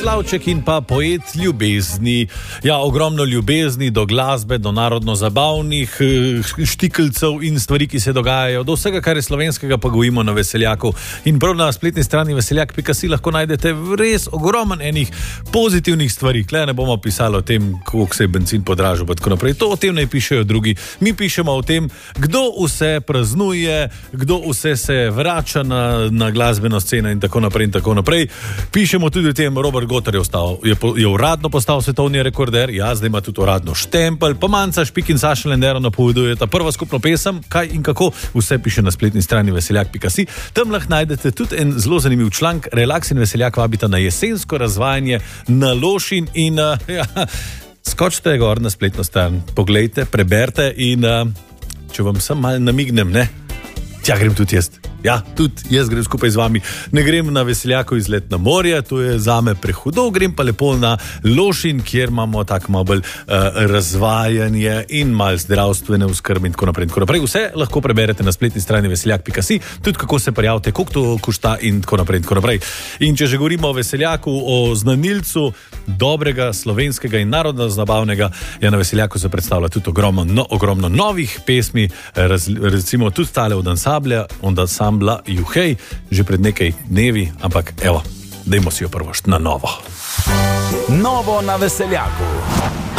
Slavček in pa poet ljubezni. Ja, ogromno ljubezni do glasbe, do narodno-zabavnih štikelcev in stvari, ki se dogajajo. Do vsega, kar je slovenskega, pa gojimo na Veseljaku. In prav na spletni strani veseljak.si lahko najdete res ogromen enih pozitivnih stvari. Klej ne bomo pisali o tem, koliko se je bencin podražil, pa tako naprej. To o tem ne pišejo drugi. Mi pišemo o tem, kdo vse praznuje, kdo vse se vrača na glasbeno sceno in tako naprej in tako naprej. Pišemo tudi o tem, Robert Gotar je uradno postal svetovni rekorder, ja, zdaj ima tudi uradno štempelj, pa Manca, Špik in Saša Lendero napovedujeta prvo skupno pesem, kaj in kako, vse piše na spletni strani veseljak.si. Tam lahko najdete tudi en zelo zanimiv članek. Relaks in Veseljak vabita na jesensko razvajanje na Lošin in skočite gor na spletno stran, poglejte, preberite in če vam sem malo namignem, ne, tja grem tudi jaz. Ja, tudi jaz grem skupaj z vami. Ne grem na Veseljako izlet na morje, to je zame prehudo, grem pa lepo na Lošin, kjer imamo tako malo bolj razvajanje in malo zdravstvene oskrbe in tako naprej in tako naprej. Vse lahko preberete na spletni strani veseljak.si, tudi kako se prijavite, koliko to košta in tako naprej in tako naprej. In če že govorimo o Veseljaku, o znanilcu dobrega slovenskega in narodno-zabavnega, je na Veseljaku se predstavlja tudi ogromno novih pesmi, recimo tudi tale od ansambla Juhej, že pred nekaj dnevi, ampak evo, dajmo si jo prvošt na novo. Novo na Veseljaku.